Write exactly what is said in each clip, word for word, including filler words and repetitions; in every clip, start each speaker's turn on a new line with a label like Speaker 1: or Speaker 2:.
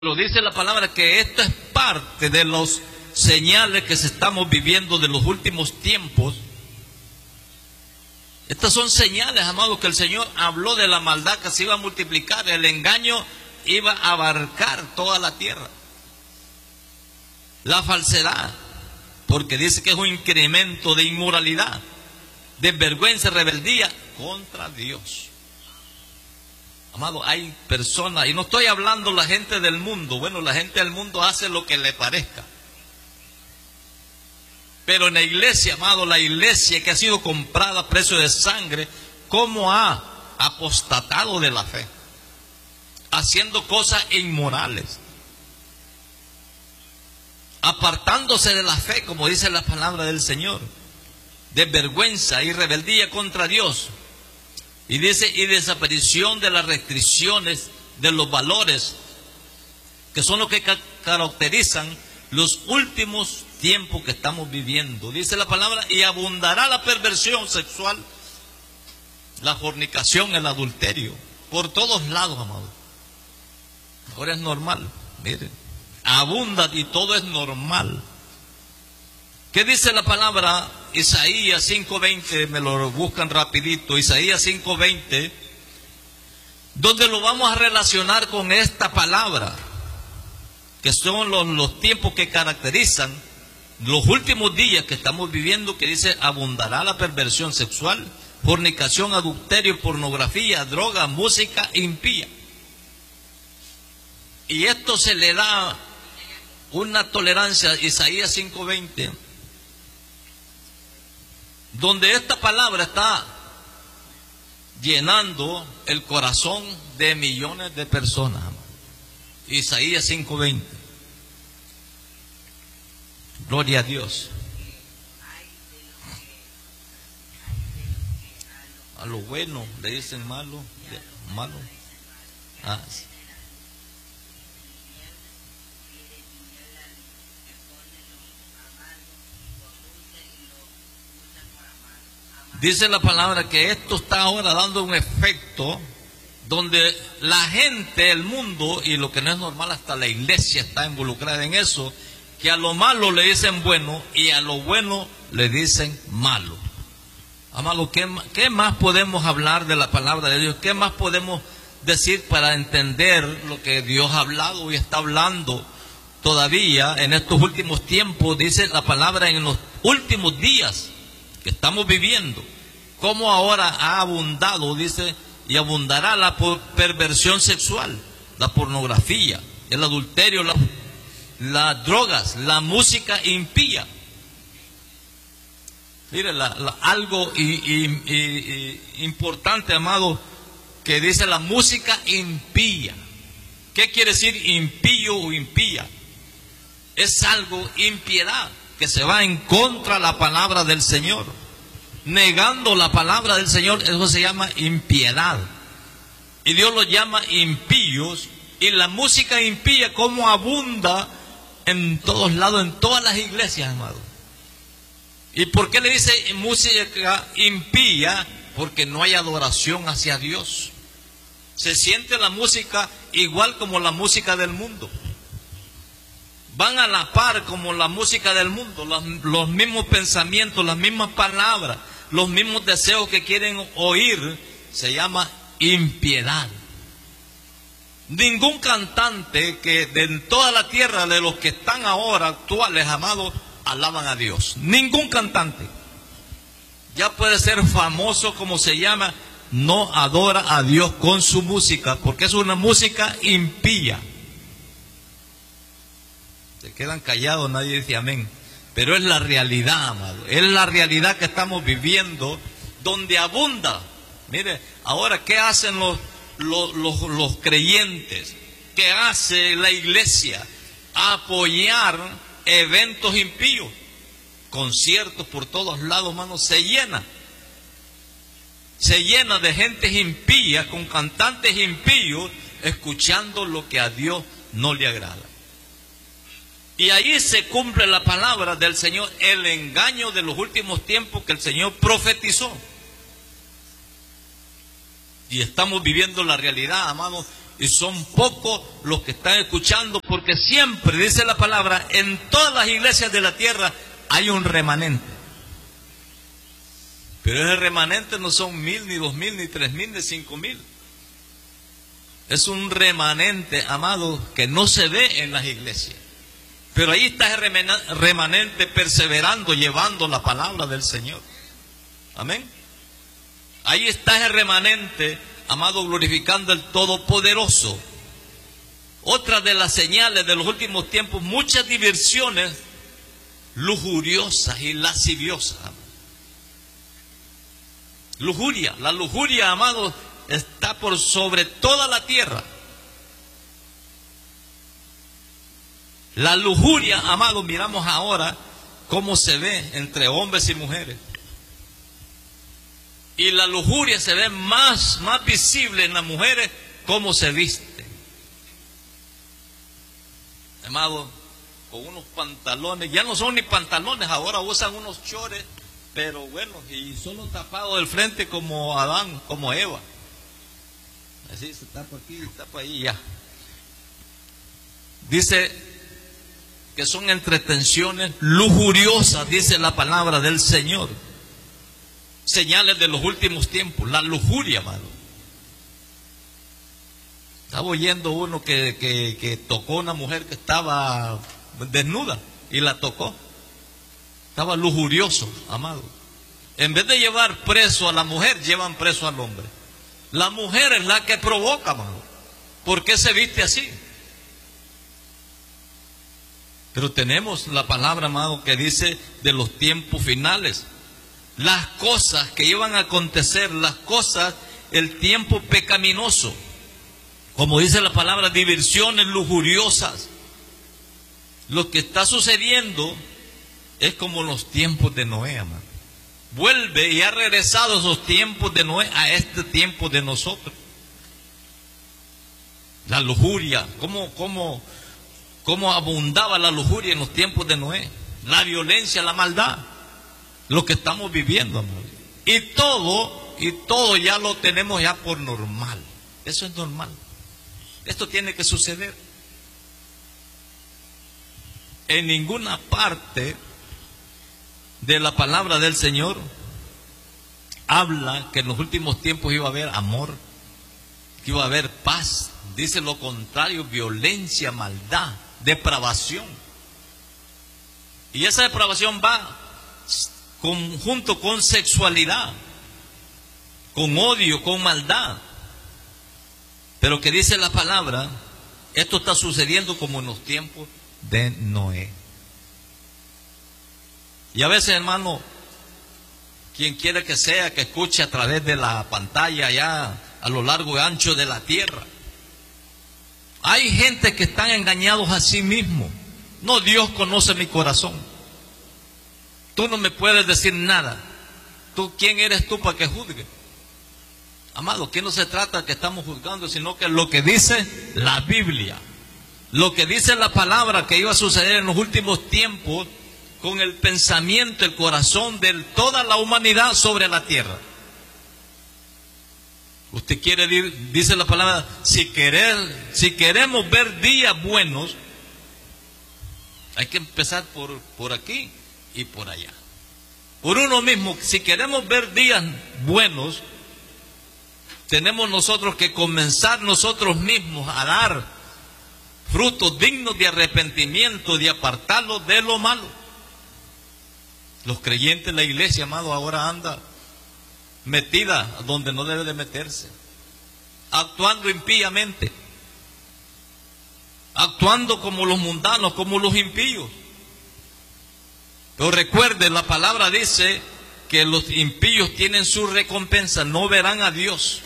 Speaker 1: Lo dice la palabra que esto es parte de los señales que se estamos viviendo de los últimos tiempos. Estas son señales, amados, que el Señor habló de la maldad que se iba a multiplicar. El engaño iba a abarcar toda la tierra. La falsedad, porque dice que es un incremento de inmoralidad, de vergüenza y rebeldía contra Dios. Amado, hay personas, y no estoy hablando la gente del mundo, bueno, la gente del mundo hace lo que le parezca. Pero en la iglesia, amado, la iglesia que ha sido comprada a precio de sangre, ¿cómo ha apostatado de la fe? Haciendo cosas inmorales, apartándose de la fe, como dice la palabra del Señor, de vergüenza y rebeldía contra Dios. Y dice, y desaparición de las restricciones de los valores, que son los que ca caracterizan los últimos tiempos que estamos viviendo. Dice la palabra, y abundará la perversión sexual, la fornicación, el adulterio, por todos lados, amado. Ahora es normal, miren, abunda y todo es normal. ¿Qué dice la palabra? Isaías cinco veinte, me lo buscan rapidito, Isaías cinco veinte, donde lo vamos a relacionar con esta palabra, que son los, los tiempos que caracterizan los últimos días que estamos viviendo, que dice, abundará la perversión sexual, fornicación, adulterio, pornografía, droga, música impía. Y esto se le da una tolerancia, Isaías cinco veinte, donde esta palabra está llenando el corazón de millones de personas. Isaías cinco veinte. Gloria a Dios. A lo bueno le dicen malo, malo. Ah, sí. Dice la palabra que esto está ahora dando un efecto donde la gente, el mundo, y lo que no es normal, hasta la iglesia está involucrada en eso, que a lo malo le dicen bueno y a lo bueno le dicen malo. Amado, ¿qué, qué más podemos hablar de la palabra de Dios? ¿Qué más podemos decir para entender lo que Dios ha hablado y está hablando todavía en estos últimos tiempos? Dice la palabra en los últimos días que estamos viviendo, como ahora ha abundado, dice, y abundará la perversión sexual, la pornografía, el adulterio, la, las drogas, la música impía. Mire, la, la, algo y, y, y, y importante, amado, que dice la música impía. ¿Qué quiere decir impío o impía? Es algo impiedad, que se va en contra de la palabra del Señor, negando la palabra del Señor. Eso se llama impiedad, y Dios lo llama impíos. Y la música impía, como abunda en todos lados, en todas las iglesias, amado. ¿Y por qué le dice música impía? Porque no hay adoración hacia Dios. Se siente la música igual como la música del mundo. Van a la par como la música del mundo, los, los mismos pensamientos, las mismas palabras, los mismos deseos que quieren oír. Se llama impiedad. Ningún cantante que de en toda la tierra, de los que están ahora actuales, amados, alaban a Dios. Ningún cantante, ya puede ser famoso como se llama, no adora a Dios con su música, porque es una música impía. Se quedan callados, nadie dice amén. Pero es la realidad, amado. Es la realidad que estamos viviendo, donde abunda. Mire, ahora, ¿qué hacen los, los, los, los creyentes? ¿Qué hace la iglesia? Apoyar eventos impíos. Conciertos por todos lados, hermano, se llena. Se llena de gentes impías, con cantantes impíos, escuchando lo que a Dios no le agrada. Y ahí se cumple la palabra del Señor, el engaño de los últimos tiempos que el Señor profetizó. Y estamos viviendo la realidad, amados, y son pocos los que están escuchando, porque siempre, dice la palabra, en todas las iglesias de la tierra hay un remanente. Pero ese remanente no son mil, ni dos mil, ni tres mil, ni cinco mil. Es un remanente, amado, que no se ve en las iglesias. Pero ahí está el remanente perseverando, llevando la palabra del Señor. Amén. Ahí está el remanente, amado, glorificando al Todopoderoso. Otra de las señales de los últimos tiempos, muchas diversiones lujuriosas y lasciviosas. Lujuria, la lujuria, amado, está por sobre toda la tierra. La lujuria, amado, miramos ahora cómo se ve entre hombres y mujeres. Y la lujuria se ve más, más visible en las mujeres, cómo se visten. Amado, con unos pantalones, ya no son ni pantalones, ahora usan unos chores, pero bueno, y solo tapados del frente como Adán, como Eva. Así se tapa aquí, se tapa ahí, ya. Dice que son entretenciones lujuriosas, dice la palabra del Señor. Señales de los últimos tiempos, la lujuria, amado. Estaba oyendo uno que, que, que tocó a una mujer que estaba desnuda y la tocó. Estaba lujurioso, amado. En vez de llevar preso a la mujer, llevan preso al hombre. La mujer es la que provoca, amado. ¿Por qué se viste así? Pero tenemos la palabra, amado, que dice de los tiempos finales. Las cosas que iban a acontecer, las cosas, el tiempo pecaminoso. Como dice la palabra, diversiones lujuriosas. Lo que está sucediendo es como los tiempos de Noé, amado. Vuelve y ha regresado esos tiempos de Noé a este tiempo de nosotros. La lujuria, cómo, cómo, cómo abundaba la lujuria en los tiempos de Noé. La violencia, la maldad. Lo que estamos viviendo, amor. Y todo, y todo ya lo tenemos ya por normal. Eso es normal. Esto tiene que suceder. En ninguna parte de la palabra del Señor habla que en los últimos tiempos iba a haber amor, que iba a haber paz. Dice lo contrario, violencia, maldad, depravación. Y esa depravación va Con, junto con sexualidad, con odio, con maldad. Pero que dice la palabra, esto está sucediendo como en los tiempos de Noé. Y a veces, hermano, quien quiera que sea que escuche a través de la pantalla allá a lo largo y ancho de la tierra, hay gente que están engañados a sí mismos. No, Dios conoce mi corazón. Tú no me puedes decir nada. ¿Tú quién eres tú para que juzgue? Amado, que no se trata que estamos juzgando, sino que lo que dice la Biblia, lo que dice la palabra que iba a suceder en los últimos tiempos con el pensamiento, el corazón de toda la humanidad sobre la tierra. Usted quiere decir, dice la palabra, si querer, si queremos ver días buenos, hay que empezar por, por aquí y por allá. Por uno mismo, si queremos ver días buenos, tenemos nosotros que comenzar nosotros mismos a dar frutos dignos de arrepentimiento, de apartarlos de lo malo. Los creyentes de la iglesia, amado, ahora anda metida donde no debe de meterse, actuando impíamente, actuando como los mundanos, como los impíos. Pero recuerde, la palabra dice que los impíos tienen su recompensa, no verán a Dios.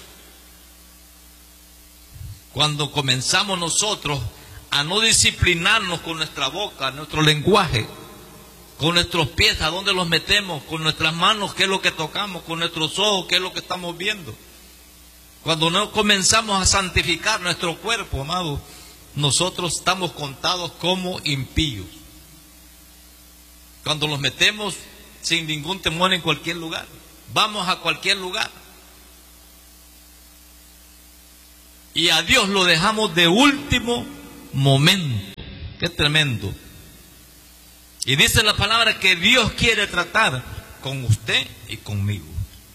Speaker 1: Cuando comenzamos nosotros a no disciplinarnos con nuestra boca, nuestro lenguaje, con nuestros pies, ¿a dónde los metemos? Con nuestras manos, ¿qué es lo que tocamos? Con nuestros ojos, ¿qué es lo que estamos viendo? Cuando no comenzamos a santificar nuestro cuerpo, amado, nosotros estamos contados como impíos. Cuando los metemos sin ningún temor en cualquier lugar, vamos a cualquier lugar. y a Dios lo dejamos de último momento. Qué tremendo. Y dice la palabra que Dios quiere tratar con usted y conmigo,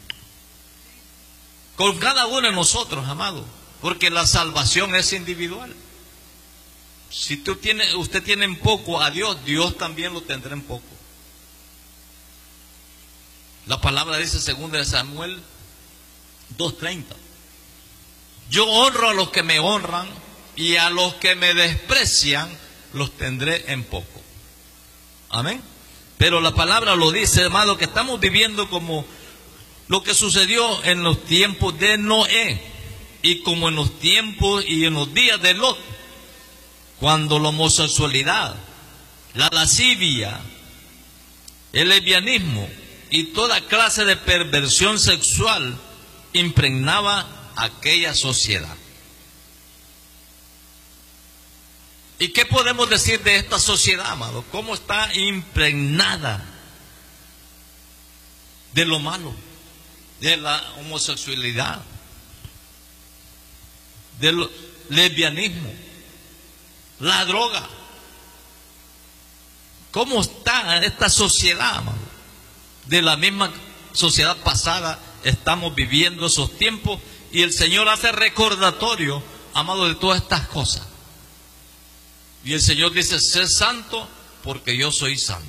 Speaker 1: con cada uno de nosotros, amado, porque la salvación es individual. Si tú tiene, usted tiene en poco a Dios, Dios también lo tendrá en poco. La palabra dice segunda de Samuel dos treinta: yo honro a los que me honran y a los que me desprecian los tendré en poco. Amén. Pero la palabra lo dice, hermano, que estamos viviendo como lo que sucedió en los tiempos de Noé y como en los tiempos y en los días de Lot, cuando la homosexualidad, la lascivia, el lesbianismo y toda clase de perversión sexual impregnaba aquella sociedad. ¿Y qué podemos decir de esta sociedad, amado? ¿Cómo está impregnada de lo malo, de la homosexualidad, del lesbianismo, la droga? ¿Cómo está esta sociedad, amado? De la misma sociedad pasada estamos viviendo esos tiempos, y el Señor hace recordatorio, amado, de todas estas cosas. Y el Señor dice: sé santo porque yo soy santo.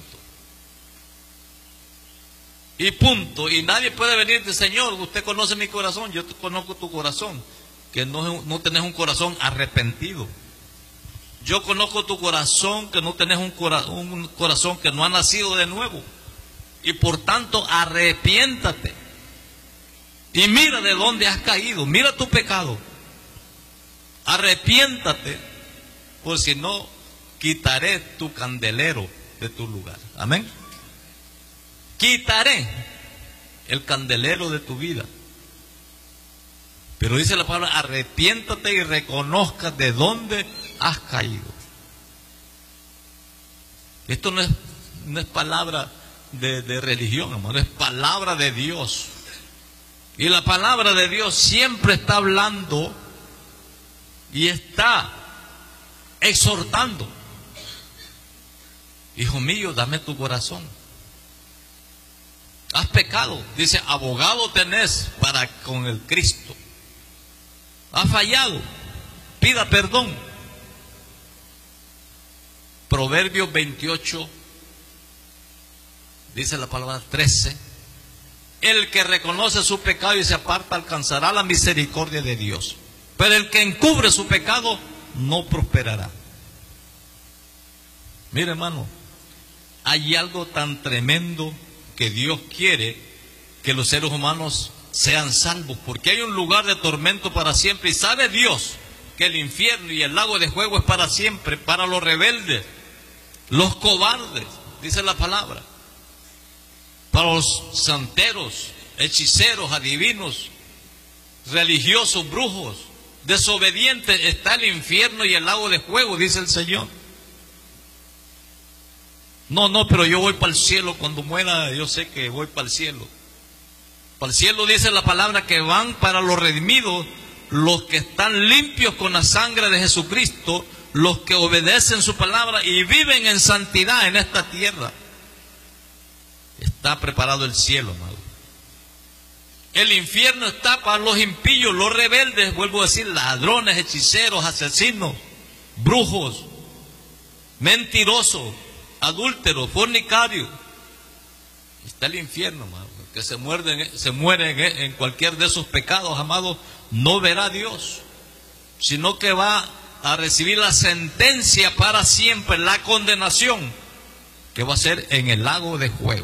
Speaker 1: Y punto. Y nadie puede venirte: Señor, usted conoce mi corazón, yo conozco tu corazón, que no, no tenés un corazón arrepentido. Yo conozco tu corazón, que no tenés un, cora, un corazón que no ha nacido de nuevo. Y por tanto, arrepiéntate. Y mira de dónde has caído, mira tu pecado. Arrepiéntate, por si no, quitaré tu candelero de tu lugar. Amén. Quitaré el candelero de tu vida. Pero dice la palabra: arrepiéntate y reconozca de dónde has caído. Esto no es, no es palabra de, de religión, amor, es palabra de Dios. Y la palabra de Dios siempre está hablando y está exhortando. Hijo mío, dame tu corazón. Has pecado, dice, abogado tenés para con el Cristo. Has fallado, pida perdón. Proverbios veintiocho, dice la palabra trece: el que reconoce su pecado y se aparta alcanzará la misericordia de Dios, pero el que encubre su pecado no prosperará. Mire, hermano, hay algo tan tremendo que Dios quiere que los seres humanos sean salvos, porque hay un lugar de tormento para siempre, y sabe Dios que el infierno y el lago de fuego es para siempre, para los rebeldes, los cobardes, dice la palabra, para los santeros, hechiceros, adivinos, religiosos, brujos, desobedientes, está el infierno y el lago de fuego, dice el Señor. No, no, pero yo voy para el cielo, cuando muera yo sé que voy para el cielo. Para el cielo dice la palabra que van para los redimidos, los que están limpios con la sangre de Jesucristo, los que obedecen su palabra y viven en santidad en esta tierra. Está preparado el cielo, amado. El infierno está para los impíos, los rebeldes, vuelvo a decir, ladrones, hechiceros, asesinos, brujos, mentirosos, adúlteros, fornicarios. Está el infierno, amado. El que se, muerden, se muere en, en cualquier de esos pecados, amado, no verá a Dios, sino que va a recibir la sentencia para siempre, la condenación, que va a ser en el lago de fuego.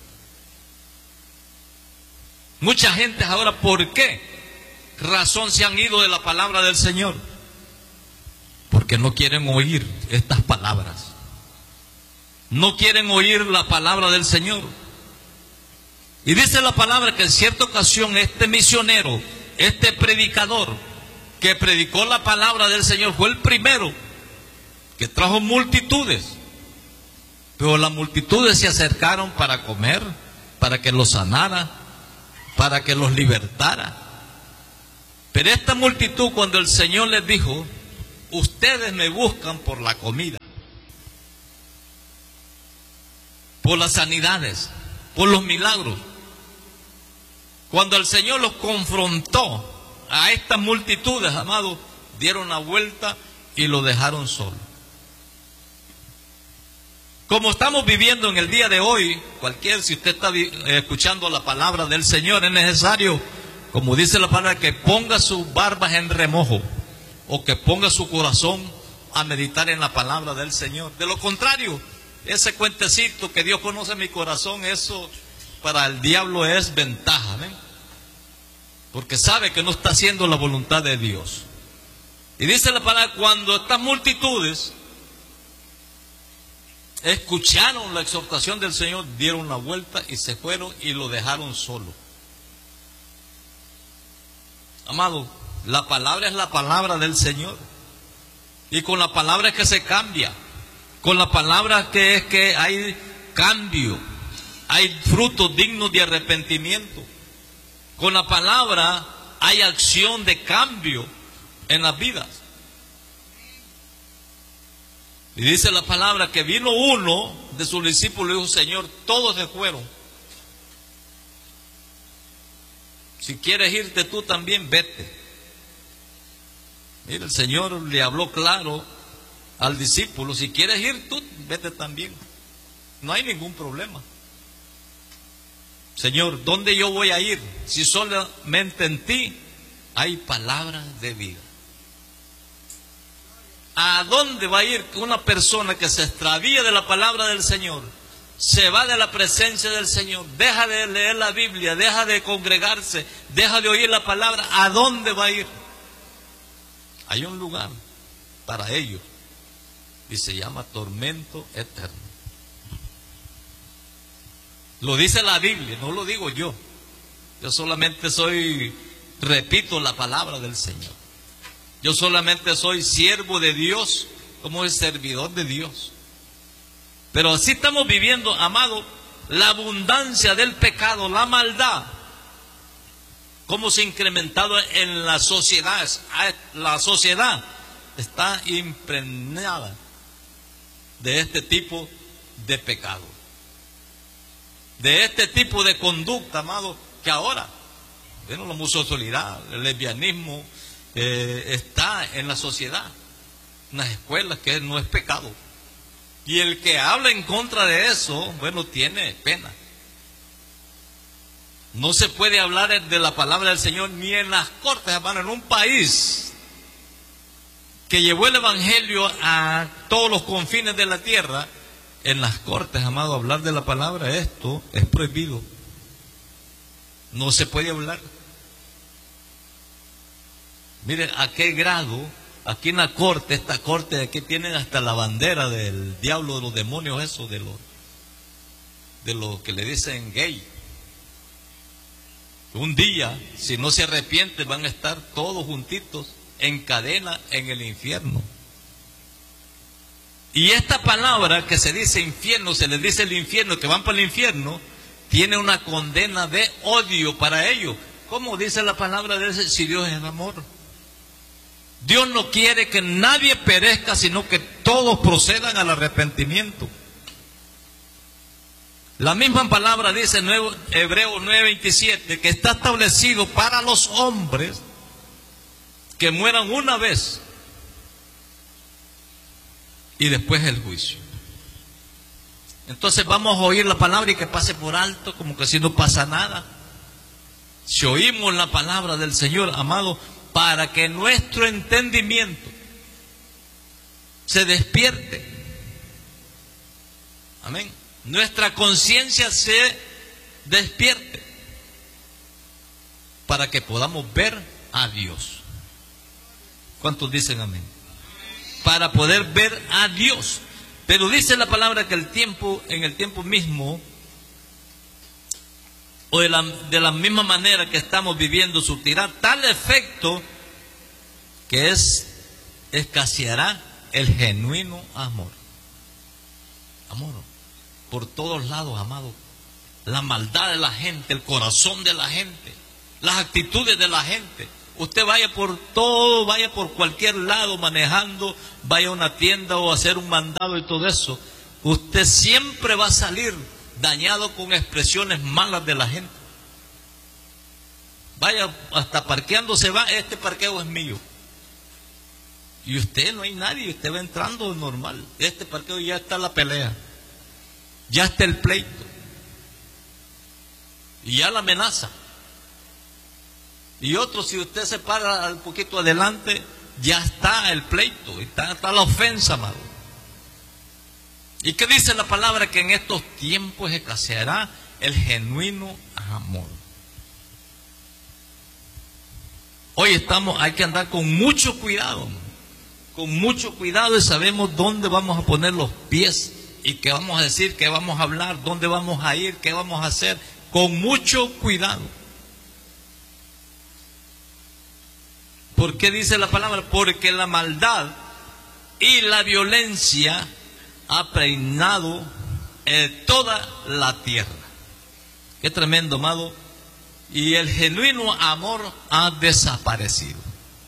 Speaker 1: Mucha gente ahora, ¿por qué razón se han ido de la palabra del Señor? Porque no quieren oír estas palabras. No quieren oír la palabra del Señor. Y dice la palabra que en cierta ocasión este misionero, este predicador que predicó la palabra del Señor, fue el primero que trajo multitudes. Pero las multitudes se acercaron para comer, para que los sanara, para que los libertara. Pero esta multitud, cuando el Señor les dijo, ustedes me buscan por la comida, por las sanidades, por los milagros. Cuando el Señor los confrontó a estas multitudes, amados, dieron la vuelta y lo dejaron solo. Como estamos viviendo en el día de hoy, cualquier, si usted está escuchando la palabra del Señor, es necesario, como dice la palabra, que ponga sus barbas en remojo, o que ponga su corazón a meditar en la palabra del Señor. De lo contrario, ese cuentecito que Dios conoce mi corazón, eso para el diablo es ventaja, ¿ven? Porque sabe que no está haciendo la voluntad de Dios. Y dice la palabra, cuando estas multitudes escucharon la exhortación del Señor, dieron la vuelta y se fueron y lo dejaron solo. Amado, la palabra es la palabra del Señor. Y con la palabra es que se cambia. Con la palabra que es que hay cambio. Hay frutos dignos de arrepentimiento. Con la palabra hay acción de cambio en las vidas. Y dice la palabra que vino uno de sus discípulos y dijo, Señor, todos se fueron. Si quieres irte tú también, vete. Mira, el Señor le habló claro al discípulo, si quieres ir tú, vete también. No hay ningún problema. Señor, ¿dónde yo voy a ir? Si solamente en ti hay palabras de vida. ¿A dónde va a ir una persona que se extravía de la palabra del Señor? Se va de la presencia del Señor, deja de leer la Biblia, deja de congregarse, deja de oír la palabra. ¿A dónde va a ir? Hay un lugar para ellos y se llama tormento eterno. Lo dice la Biblia, no lo digo yo. Yo solamente soy, repito la palabra del Señor. Yo solamente soy siervo de Dios, como el servidor de Dios. Pero así estamos viviendo, amado, la abundancia del pecado, la maldad, cómo se ha incrementado en la sociedad. La sociedad está impregnada de este tipo de pecado, de este tipo de conducta, amado, que ahora, bueno, la homosexualidad, el lesbianismo, eh, está en la sociedad, en las escuelas, que no es pecado. Y el que habla en contra de eso, bueno, tiene pena. No se puede hablar de la palabra del Señor ni en las cortes, hermano. En un país que llevó el evangelio a todos los confines de la tierra, en las cortes, amado, hablar de la palabra, esto es prohibido. No se puede hablar. Mire a qué grado, aquí en la corte, esta corte de aquí tienen hasta la bandera del diablo, de los demonios, eso, de los, de los que le dicen gay. Un día, si no se arrepienten, van a estar todos juntitos en cadena en el infierno. Y esta palabra que se dice infierno, se les dice el infierno, que van para el infierno, tiene una condena de odio para ellos. ¿Cómo dice la palabra de ese? Si Dios es amor. Dios no quiere que nadie perezca, sino que todos procedan al arrepentimiento. La misma palabra dice en Hebreos nueve veintisiete, que está establecido para los hombres que mueran una vez y después el juicio. Entonces vamos a oír la palabra y que pase por alto, como que si no pasa nada. Si oímos la palabra del Señor, amado, para que nuestro entendimiento se despierte. Amén. Nuestra conciencia se despierte para que podamos ver a Dios. ¿Cuántos dicen amén? Para poder ver a Dios. Pero dice la palabra que el tiempo, en el tiempo mismo, o de la, de la misma manera que estamos viviendo, surtirá tal efecto que es, escaseará el genuino amor. Amor. Por todos lados, amado. La maldad de la gente, el corazón de la gente, las actitudes de la gente. Usted vaya por todo, vaya por cualquier lado manejando, vaya a una tienda o a hacer un mandado y todo eso. Usted siempre va a salir dañado con expresiones malas de la gente. Vaya, hasta parqueando se va, este parqueo es mío. Y usted no hay nadie, usted va entrando normal. Este parqueo ya está la pelea, ya está el pleito, y ya la amenaza. Y otro, si usted se para un poquito adelante, ya está el pleito, está, está la ofensa, amado. ¿Y qué dice la palabra? Que en estos tiempos escaseará el genuino amor. Hoy estamos, hay que andar con mucho cuidado, con mucho cuidado, y sabemos dónde vamos a poner los pies y qué vamos a decir, qué vamos a hablar, dónde vamos a ir, qué vamos a hacer, con mucho cuidado. ¿Por qué dice la palabra? Porque la maldad y la violencia ha reinado en toda la tierra. Qué tremendo, amado. Y el genuino amor ha desaparecido.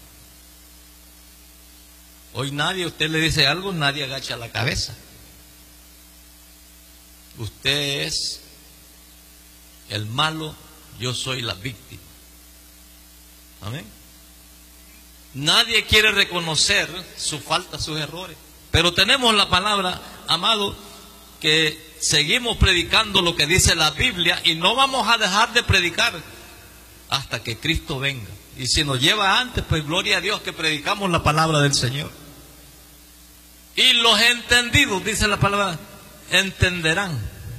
Speaker 1: Hoy nadie, usted le dice algo, nadie agacha la cabeza. Usted es el malo, yo soy la víctima. Amén. Nadie quiere reconocer su falta, sus errores. Pero tenemos la palabra, amado, que seguimos predicando lo que dice la Biblia y no vamos a dejar de predicar hasta que Cristo venga. Y si nos lleva antes, pues gloria a Dios que predicamos la palabra del Señor. Y los entendidos, dice la palabra, entenderán.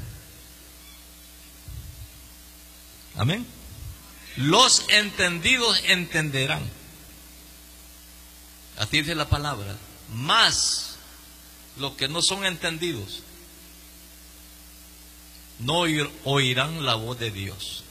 Speaker 1: Amén. Los entendidos entenderán. Así dice la palabra. Más los que no son entendidos no oirán la voz de Dios.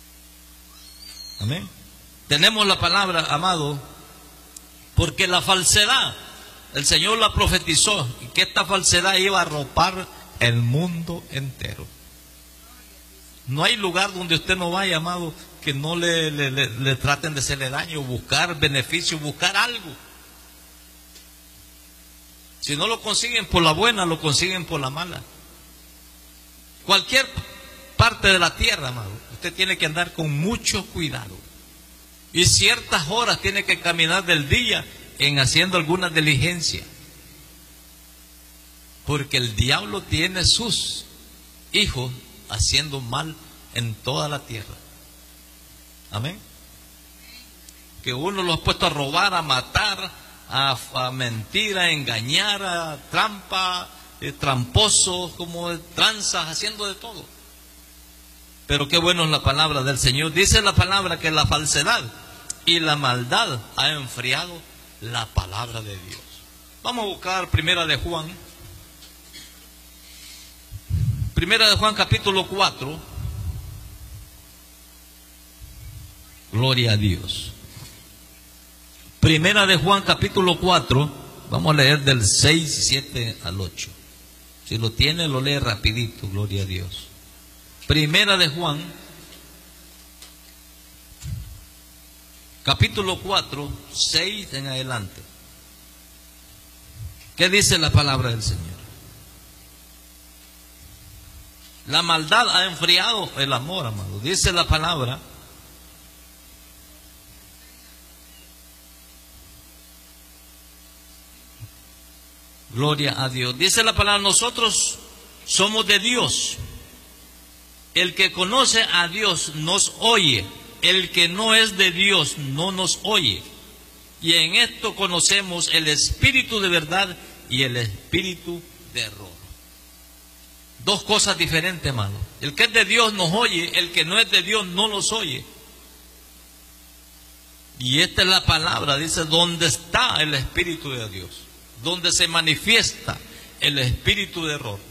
Speaker 1: Amén. Tenemos la palabra, amado, porque la falsedad, el Señor la profetizó, y que esta falsedad iba a arropar el mundo entero. No hay lugar donde usted no vaya, amado, que no le, le, le, le traten de hacerle daño, buscar beneficio, buscar algo. Si no lo consiguen por la buena, lo consiguen por la mala. Cualquier parte de la tierra, amado, usted tiene que andar con mucho cuidado. Y ciertas horas tiene que caminar del día en haciendo alguna diligencia. Porque el diablo tiene sus hijos haciendo mal en toda la tierra. Amén. Que uno los ha puesto a robar, a matar, a, a mentir, a engañar, a trampa, eh, tramposos, como tranzas, haciendo de todo. Pero qué bueno es la palabra del Señor. Dice la palabra que la falsedad y la maldad ha enfriado la palabra de Dios. Vamos a buscar Primera de Juan. Primera de Juan capítulo cuatro. Gloria a Dios. Primera de Juan capítulo cuatro. Vamos a leer del seis y siete al ocho. Si lo tiene, lo lee rapidito. Gloria a Dios. Primera de Juan capítulo cuatro, seis en adelante. ¿Qué dice la palabra del Señor? La maldad ha enfriado el amor, amado. Dice la palabra. Gloria a Dios. Dice la palabra, nosotros somos de Dios. El que conoce a Dios nos oye. El que no es de Dios no nos oye. Y en esto conocemos el espíritu de verdad y el espíritu de error. Dos cosas diferentes, hermano. El que es de Dios nos oye, el que no es de Dios no nos oye. Y esta es la palabra, dice, donde está el espíritu de Dios, donde se manifiesta el espíritu de error.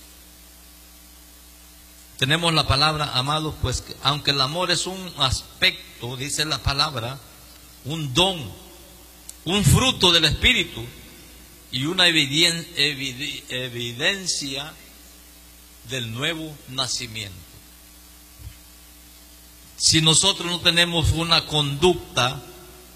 Speaker 1: Tenemos la palabra, amados, pues que aunque el amor es un aspecto, dice la palabra, un don, un fruto del espíritu y una eviden, eviden, evidencia del nuevo nacimiento. Si nosotros no tenemos una conducta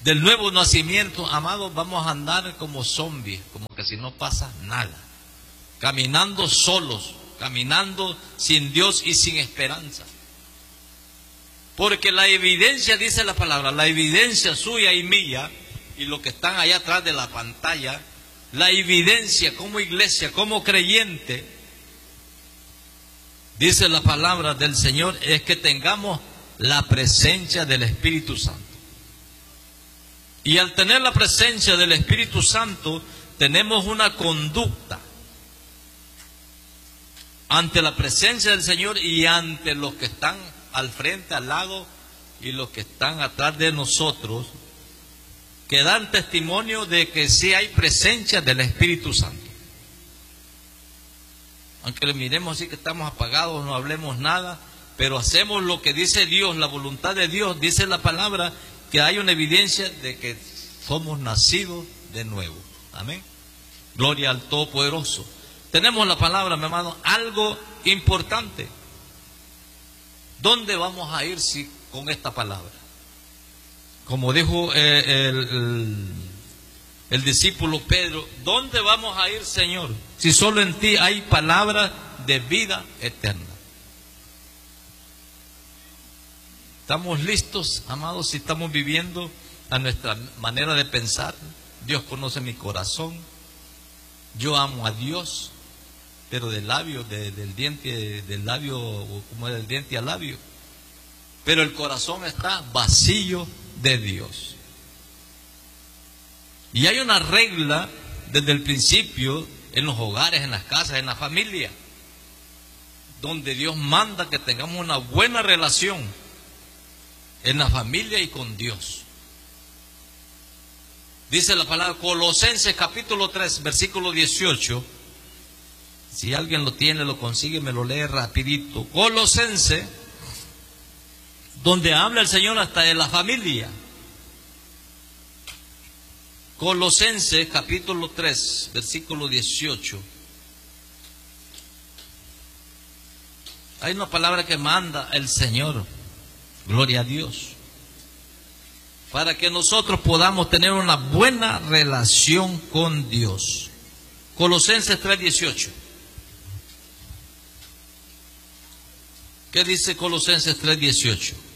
Speaker 1: del nuevo nacimiento, amados, vamos a andar como zombies, como que si no pasa nada, caminando solos, caminando sin Dios y sin esperanza. Porque la evidencia, dice la palabra, la evidencia suya y mía, y los que están allá atrás de la pantalla, la evidencia como iglesia, como creyente, dice la palabra del Señor, es que tengamos la presencia del Espíritu Santo. Y al tener la presencia del Espíritu Santo, tenemos una conducta ante la presencia del Señor y ante los que están al frente, al lado, y los que están atrás de nosotros, que dan testimonio de que sí hay presencia del Espíritu Santo. Aunque le miremos así que estamos apagados, no hablemos nada, pero hacemos lo que dice Dios, la voluntad de Dios, dice la palabra, que hay una evidencia de que somos nacidos de nuevo. Amén. Gloria al Todopoderoso. Tenemos la palabra, mi hermano, algo importante. ¿Dónde vamos a ir si, con esta palabra? Como dijo eh, el, el, el discípulo Pedro, ¿dónde vamos a ir, Señor? Si solo en ti hay palabra de vida eterna. ¿Estamos listos, amados, si estamos viviendo a nuestra manera de pensar? Dios conoce mi corazón. Yo amo a Dios, pero del labio, de, del diente, del labio, como del diente al labio. Pero el corazón está vacío de Dios. Y hay una regla desde el principio en los hogares, en las casas, en la familia, donde Dios manda que tengamos una buena relación en la familia y con Dios. Dice la palabra Colosenses capítulo tres, versículo dieciocho. Si alguien lo tiene, lo consigue, me lo lee rapidito. Colosenses, donde habla el Señor hasta de la familia. Colosenses capítulo tres, versículo dieciocho. Hay una palabra que manda el Señor, gloria a Dios, para que nosotros podamos tener una buena relación con Dios. Colosenses tres dieciocho. ¿Qué dice Colosenses tres dieciocho?